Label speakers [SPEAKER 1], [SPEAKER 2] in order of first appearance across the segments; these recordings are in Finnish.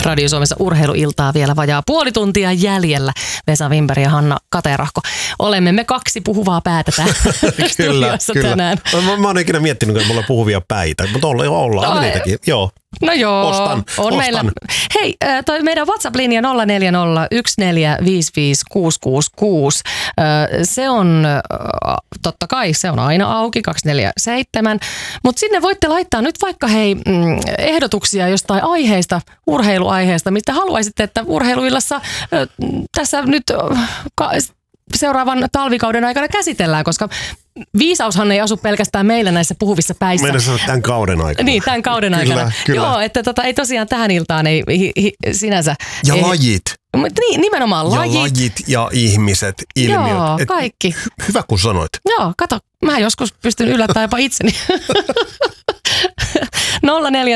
[SPEAKER 1] Radio Suomessa urheiluiltaa vielä vajaa puoli tuntia jäljellä. Vesa Wimberg ja Hanna Katerahko. Olemme me kaksi puhuvaa päätä täällä studiossa tänään.
[SPEAKER 2] Mä oon ikinä miettinyt, että mulla on puhuvia päitä, mutta ollaan niitäkin. Joo.
[SPEAKER 1] No joo,
[SPEAKER 2] Ostan.
[SPEAKER 1] Meillä. Hei, toi meidän WhatsApp-linja 0401455666. Se on, totta kai, se on aina auki, 247. Mutta sinne voitte laittaa nyt vaikka ehdotuksia jostain aiheista, urheiluaiheista, mistä haluaisitte, että urheiluillassa tässä nyt seuraavan talvikauden aikana käsitellään, koska viisaushan ei asu pelkästään meillä näissä puhuvissa päissä.
[SPEAKER 2] Meidän sanoa tämän kauden aikana.
[SPEAKER 1] Niin, tämän kauden aikana. Kyllä. Joo, että ei tosiaan tähän iltaan ei sinänsä.
[SPEAKER 2] Ja lajit.
[SPEAKER 1] Niin, nimenomaan lajit.
[SPEAKER 2] Ja lajit ja ihmiset, ilmiöt.
[SPEAKER 1] Joo, kaikki.
[SPEAKER 2] Hyvä kun sanoit.
[SPEAKER 1] Joo, kato, mä joskus pystyn yllättämään jopa itseni. 0401455666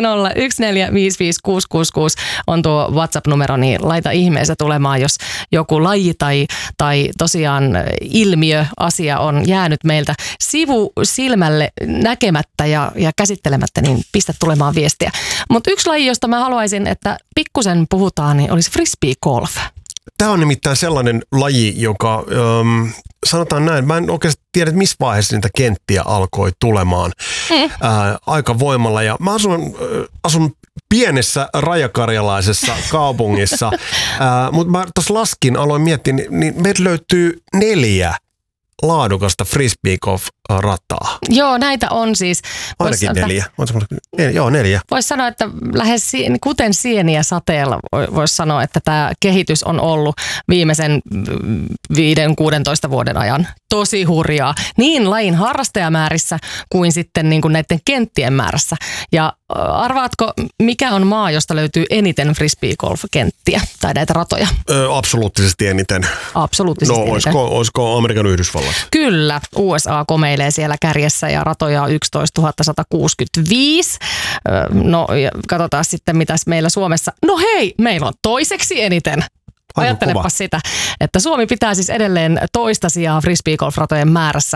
[SPEAKER 1] on tuo WhatsApp-numero, niin laita ihmeessä tulemaan, jos joku laji tai tosiaan ilmiöasia on jäänyt meiltä sivusilmälle näkemättä ja käsittelemättä, niin pistä tulemaan viestiä. Mutta yksi laji, josta mä haluaisin, että pikkusen puhutaan, niin olisi frisbee-golf.
[SPEAKER 2] Tämä on nimittäin sellainen laji, joka sanotaan näin, mä en oikeasti tiedä, että missä vaiheessa niitä kenttiä alkoi tulemaan aika voimalla. Ja mä asun pienessä rajakarjalaisessa kaupungissa, mutta mä tuossa aloin miettiä, niin meiltä löytyy 4 laadukasta frisbee-golf-rataa.
[SPEAKER 1] Joo, näitä on siis.
[SPEAKER 2] Ainakin 4. Joo, 4.
[SPEAKER 1] Voisi sanoa, että lähes kuten sieniä sateella voisi sanoa, että tämä kehitys on ollut viimeisen 5-16 vuoden ajan tosi hurjaa. Niin lajin harrastajamäärissä kuin sitten niin kuin näiden kenttien määrässä. Ja arvaatko, mikä on maa, josta löytyy eniten frisbee-golf-kenttiä tai näitä ratoja?
[SPEAKER 2] Absoluuttisesti eniten.
[SPEAKER 1] Absoluuttisesti eniten.
[SPEAKER 2] Olisiko Amerikan Yhdysvallat?
[SPEAKER 1] Kyllä, USA komeilee siellä kärjessä ja ratoja on 11 165. No katsotaan sitten, mitäs meillä Suomessa. No hei, meillä on toiseksi eniten. Ajattelepa sitä, että Suomi pitää siis edelleen toista sijaa frisbee-golf-ratojen määrässä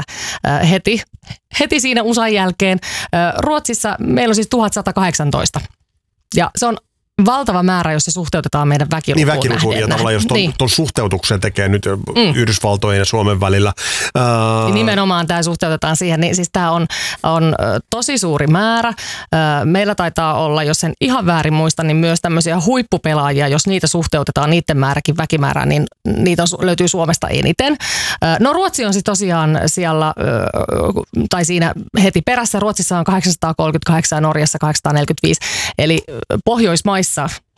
[SPEAKER 1] heti siinä USAn jälkeen. Ruotsissa meillä on siis 1118 ja se on valtava määrä, jos se suhteutetaan meidän väkilukuun.
[SPEAKER 2] Niin väkilukuun ja tavallaan jos tuon suhteutuksen tekee nyt Yhdysvaltojen ja Suomen välillä.
[SPEAKER 1] Nimenomaan tämä suhteutetaan siihen, niin siis tämä on tosi suuri määrä. Meillä taitaa olla, jos en ihan väärin muista, niin myös tämmöisiä huippupelaajia, jos niitä suhteutetaan, niiden määräkin väkimäärään, niin niitä löytyy Suomesta eniten. No Ruotsi on siis tosiaan siellä, tai siinä heti perässä. Ruotsissa on 838 ja Norjassa 845, eli Pohjoismaissa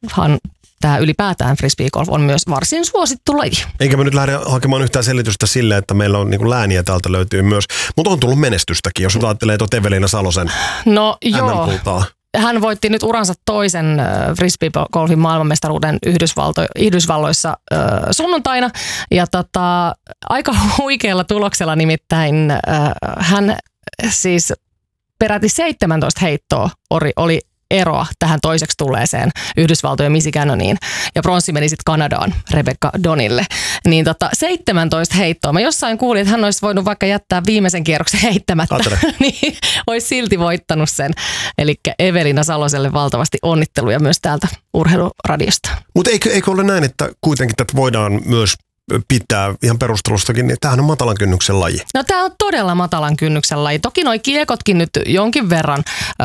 [SPEAKER 1] tämä ylipäätään frisbee-golf on myös varsin suosittu laji.
[SPEAKER 2] Eikä me nyt lähde hakemaan yhtään selitystä sille, että meillä on niin lääniä täältä löytyy myös. Mutta on tullut menestystäkin, jos ajattelee tuota Evelina Salosen MM-kultaa.
[SPEAKER 1] Hän voitti nyt uransa toisen frisbee-golfin maailmanmestaruuden Yhdysvalloissa sunnuntaina. Ja aika huikealla tuloksella nimittäin hän siis peräti 17 heittoa oli eroa tähän toiseksi tulleeseen Yhdysvaltojen Missy Cannoniin. Ja pronssi meni sitten Kanadaan Rebecca Donille. Niin 17 heittoa. Mä jossain kuulin, että hän olisi voinut vaikka jättää viimeisen kierroksen heittämättä. niin olisi silti voittanut sen. Eli Evelina Saloselle valtavasti onnitteluja myös täältä Urheiluradiosta.
[SPEAKER 2] Mutta eikö ole näin, että kuitenkin tätä voidaan myös pitää ihan perustelustakin, niin tämähän on matalan kynnyksen laji.
[SPEAKER 1] No tämä on todella matalan kynnyksen laji. Toki noi kiekotkin nyt jonkin verran,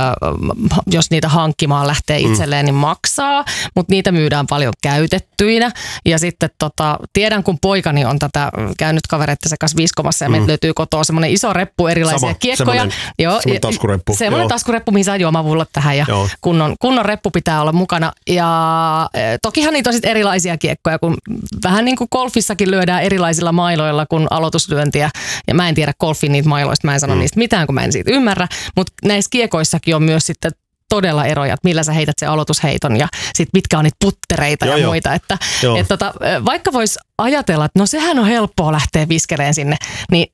[SPEAKER 1] jos niitä hankkimaan lähtee itselleen, niin maksaa, mutta niitä myydään paljon käytettyinä. Ja sitten tiedän, kun poikani on tätä käynyt kavereittensa kanssa viskomassa ja meiltä löytyy kotoa semmoinen iso reppu erilaisia kiekkoja.
[SPEAKER 2] Semmoinen taskureppu.
[SPEAKER 1] Semmoinen taskureppu, mihin saa juomavullot tähän ja kunnon reppu pitää olla mukana. Ja tokihan niitä on sitten erilaisia kiekkoja, kun vähän niin kuin golfissa lyödään erilaisilla mailoilla kuin aloituslyöntiä. Ja mä en tiedä golfin niitä mailoista, mä en sano niistä mitään, kun mä en siitä ymmärrä. Mutta näissä kiekoissakin on myös sitten todella eroja, että millä sä heität sen aloitusheiton ja sitten mitkä on niitä puttereita ja muita. Että vaikka vois ajatella, että no sehän on helppoa lähteä viskeleen sinne, niin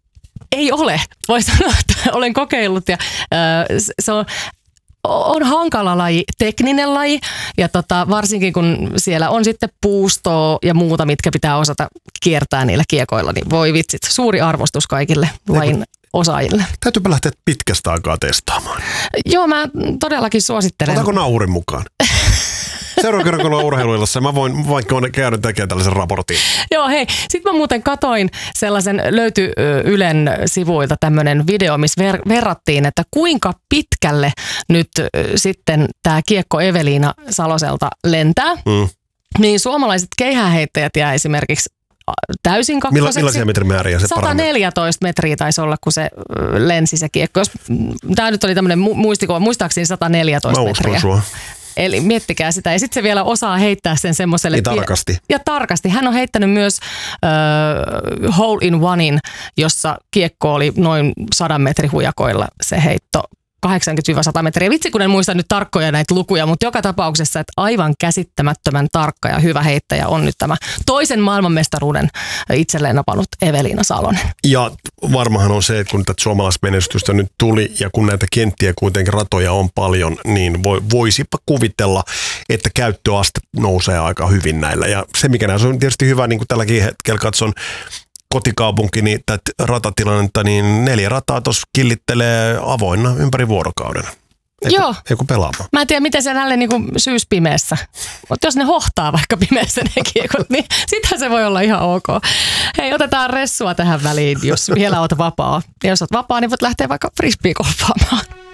[SPEAKER 1] ei ole. Voi sanoa, että olen kokeillut ja se on hankala laji, tekninen laji ja varsinkin kun siellä on sitten puustoa ja muuta, mitkä pitää osata kiertää niillä kiekoilla, niin voi vitsit, suuri arvostus kaikille lajin osaajille.
[SPEAKER 2] Täytyypä lähteä pitkästä aikaa testaamaan.
[SPEAKER 1] Joo, mä todellakin suosittelen.
[SPEAKER 2] Otetaanko nauhurin mukaan? Seuraavan kerran, kun ollaan urheiluillassa, mä voin vaikka käydä tekemään tällaisen raportin.
[SPEAKER 1] Joo, hei. Sitten mä muuten katoin sellaisen, löytyi Ylen sivuilta tämmöinen video, missä verrattiin, että kuinka pitkälle nyt sitten tämä kiekko Eveliina Saloselta lentää. Niin suomalaiset keihäänheittäjät jää esimerkiksi täysin kakkoseksi.
[SPEAKER 2] Millaisia metrimääriä se
[SPEAKER 1] 114 metriä taisi olla, kun se lensi se kiekko. Tämä nyt oli tämmöinen muistikuva, muistaakseni 114 metriä.
[SPEAKER 2] Sua.
[SPEAKER 1] Eli miettikää sitä. Ja sitten se vielä osaa heittää sen semmoiselle.
[SPEAKER 2] Niin tarkasti.
[SPEAKER 1] Ja tarkasti. Hän on heittänyt myös hole in onein, jossa kiekko oli noin 100 metrin hujakoilla se heitto. 80-100 metriä. Vitsi, kun en muista nyt tarkkoja näitä lukuja, mutta joka tapauksessa, että aivan käsittämättömän tarkka ja hyvä heittäjä on nyt tämä toisen maailmanmestaruuden itselleen napannut Eveliina Salonen. Ja
[SPEAKER 2] varmahan on se, että kun tätä suomalaismenestystä nyt tuli ja kun näitä kenttiä kuitenkin ratoja on paljon, niin voisipa kuvitella, että käyttöaste nousee aika hyvin näillä. Ja se, mikä näissä on tietysti hyvä, niin kuin tälläkin hetkellä katson, kotikaupunki, niin tätä ratatilannetta, niin 4 rataa tuossa killittelee avoinna ympäri vuorokauden.
[SPEAKER 1] Joo.
[SPEAKER 2] Eiku pelaamaan.
[SPEAKER 1] Mä en tiedä, miten se näille niinku syyspimeessä. Mutta jos ne hohtaa vaikka pimeässä ne kiekot, niin sitähän se voi olla ihan ok. Hei, otetaan ressua tähän väliin, jos vielä oot vapaa. Ja jos oot vapaa, niin voit lähteä vaikka frisbeegolfaamaan.